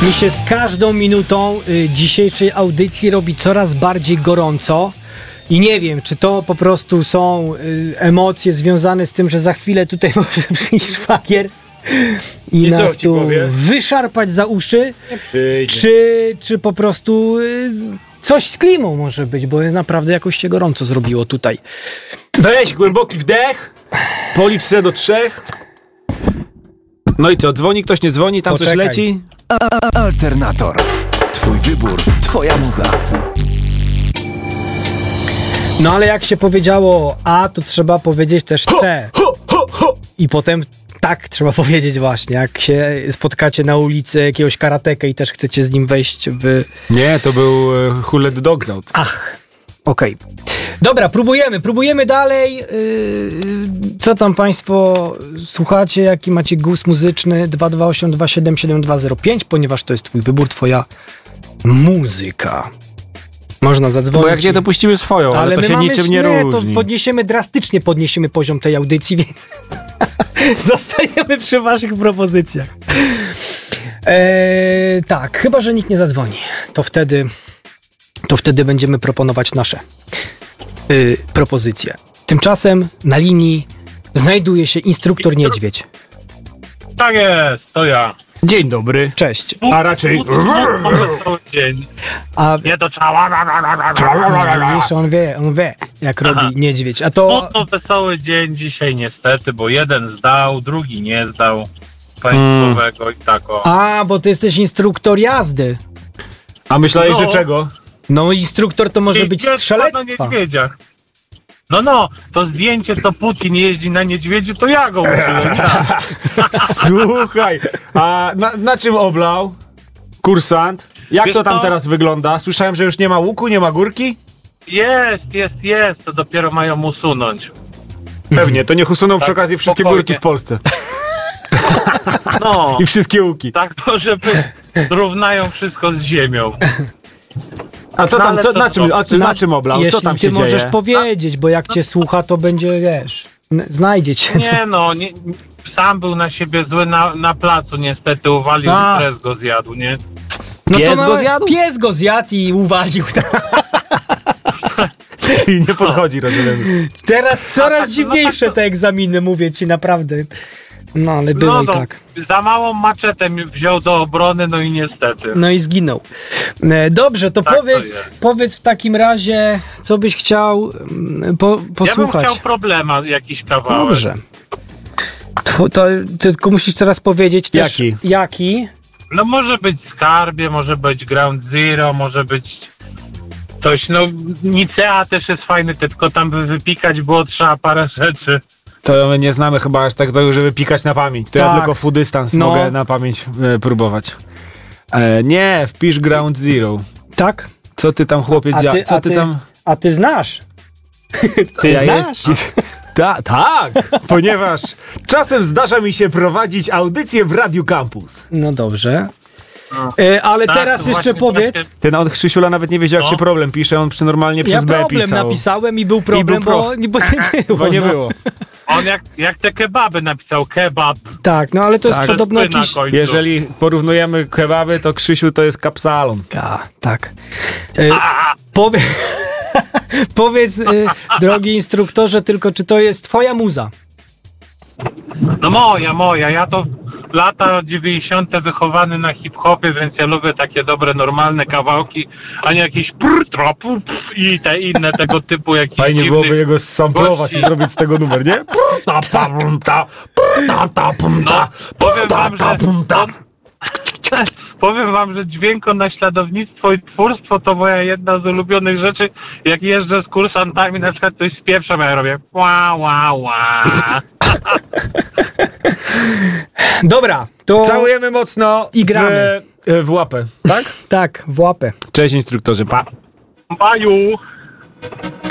Mi się z każdą minutą dzisiejszej audycji robi coraz bardziej gorąco i nie wiem, czy to po prostu są emocje związane z tym, że za chwilę tutaj może przyjść szwagier i nas tu wyszarpać za uszy, czy po prostu coś z klimą może być, bo naprawdę jakoś się gorąco zrobiło tutaj. Weź głęboki wdech, policz se do 3. No i co, dzwoni ktoś, nie dzwoni, tam Poczekaj. coś leci? Alternator. Twój wybór, twoja muza. No ale jak się powiedziało A, to trzeba powiedzieć też C. I potem tak trzeba powiedzieć właśnie, jak się spotkacie na ulicy jakiegoś karatekę i też chcecie z nim wejść w... Nie, to był Who Let the Dogs Out. Ach, okej. Dobra, próbujemy dalej. Co tam państwo słuchacie? Jaki macie gust muzyczny? 228-277-205, ponieważ to jest twój wybór, twoja muzyka. Można zadzwonić. Bo jak nie, to puścimy swoją, ale to się niczym nie różni. To drastycznie podniesiemy poziom tej audycji, więc zostajemy przy waszych propozycjach. Tak, chyba że nikt nie zadzwoni. To wtedy będziemy proponować nasze propozycje. Tymczasem na linii znajduje się instruktor Niedźwiedź. Tak jest, to ja. Dzień dobry. Cześć. A raczej... Dzień. A Nie to trzeba. wiesz, on wie, jak robi Niedźwiedź. A to... No to wesoły dzień dzisiaj niestety, bo jeden zdał, drugi nie zdał państwowego i tak o. A, bo ty jesteś instruktor jazdy. A myślałeś, No. że czego? No instruktor to może być Jeździectwa strzelectwa. na niedźwiedziach. No, to zdjęcie, co Putin jeździ na niedźwiedziu, to ja go użyłem. Słuchaj, a na czym oblał? Kursant? Jak Wiesz to tam co? teraz wygląda? Słyszałem, że już nie ma łuku, nie ma górki? Jest, to dopiero mają usunąć. Pewnie, to niech usuną przy Tak, okazji wszystkie spokojnie. górki w Polsce. No, I wszystkie łuki. tak może by zrównają wszystko z ziemią. A co No, tam, ale co, to na, czym, co? a czy, na czym oblał? Co Jeśli tam ty się dzieje? możesz powiedzieć, bo jak cię słucha, to będzie, wiesz, znajdzie cię. Nie, sam był na siebie zły na placu, niestety uwalił A. i stres go zjadł, nie? No Pies go zjadł? Pies go zjadł i uwalił. I nie podchodzi, rozumiem. Teraz coraz tak, dziwniejsze te egzaminy, mówię ci, naprawdę. No, ale było i to tak. za małą maczetę wziął do obrony, no i niestety. No i zginął. Dobrze, to Tak to powiedz w takim razie, co byś chciał posłuchać. Ja bym chciał problema jakiś kawałek. Dobrze. To tylko musisz teraz powiedzieć też jaki. No może być Skarbie, może być Ground Zero, może być coś, Nicea też jest fajny, tylko tam by wypikać było trzeba parę rzeczy. To my nie znamy chyba aż tak tego, żeby pikać na pamięć. To ja Tak. tylko full dystans No. mogę na pamięć próbować. Nie, wpisz Ground Zero. Tak? Co ty tam, chłopie, co ty tam... A ty znasz? Ty znasz? Tak, ponieważ czasem zdarza mi się prowadzić audycję w Radiu Campus. No dobrze. Ale Tak, teraz to jeszcze właśnie powiedz. takie- Ten od Krzysiula nawet nie wiedział, jak No. się problem pisze, on normalnie Ja przez B problem pisał. napisałem i był problem, bo nie było. Bo nie no. było. On jak te kebaby napisał, kebab. Tak, no ale to jest Tak. podobno Bez P na jakiś... końcu. Jeżeli porównujemy kebaby, to Krzysiu to jest kapsalon. Tak. Powiedz, drogi instruktorze, tylko czy to jest twoja muza? No moja. Ja to lata 90. wychowany na hip-hopie, więc ja lubię takie dobre, normalne kawałki, a nie jakieś i te inne tego typu jakieś Fajnie dziwnych... byłoby jego samplować i zrobić z tego numer, nie? Powiem wam, że dźwiękonaśladownictwo i twórstwo to moja jedna z ulubionych rzeczy. Jak jeżdżę z kursantami, na przykład coś spieprzam, ja robię ła. Dobra, to... Całujemy mocno I gramy. w łapę, tak? Tak, w łapę. Cześć instruktorze, pa. Baju!